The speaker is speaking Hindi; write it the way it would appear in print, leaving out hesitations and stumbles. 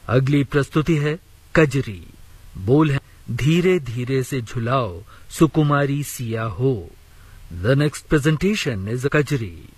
अगली प्रस्तुति है कजरी। बोल है धीरे धीरे से झुलाओ सुकुमारी सिया हो। The next presentation is a Kajri.